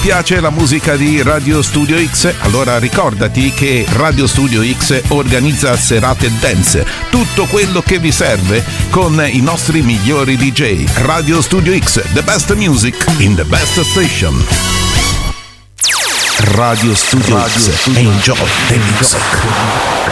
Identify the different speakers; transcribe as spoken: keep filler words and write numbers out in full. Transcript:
Speaker 1: piace la musica di Radio Studio X? Allora ricordati che Radio Studio X organizza serate dance, tutto quello che vi serve con i nostri migliori D J. Radio Studio X, the best music in the best station. Radio Studio Radio X, Studio. Enjoy the music.